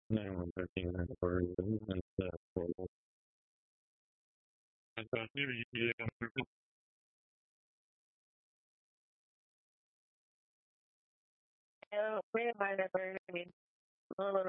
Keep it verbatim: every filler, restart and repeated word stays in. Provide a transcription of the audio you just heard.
Now I'm looking at version and stuff. I thought maybe you yeah, yeah, wait a minute, I mean,